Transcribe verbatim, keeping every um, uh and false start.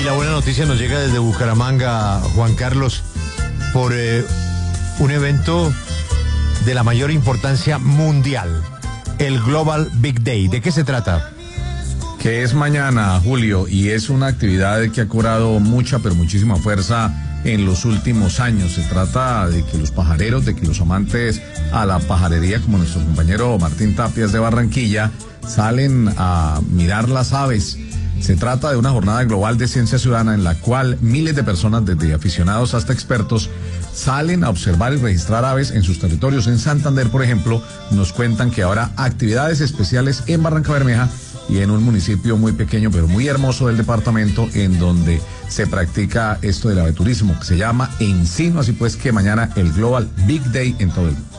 Y la buena noticia nos llega desde Bucaramanga, Juan Carlos, por eh, un evento de la mayor importancia mundial, el Global Big Day. ¿De qué se trata? Que es mañana, Julio, y es una actividad que ha cobrado mucha, pero muchísima fuerza en los últimos años. Se trata de que los pajareros, de que los amantes a la pajarería, como nuestro compañero Martín Tapias de Barranquilla, salen a mirar las aves. Se trata de una jornada global de ciencia ciudadana en la cual miles de personas, desde aficionados hasta expertos, salen a observar y registrar aves en sus territorios. En Santander, por ejemplo, nos cuentan que habrá actividades especiales en Barrancabermeja y en un municipio muy pequeño pero muy hermoso del departamento, en donde se practica esto del aveturismo, que se llama Encino. Así pues que mañana el Global Big Day en todo el mundo.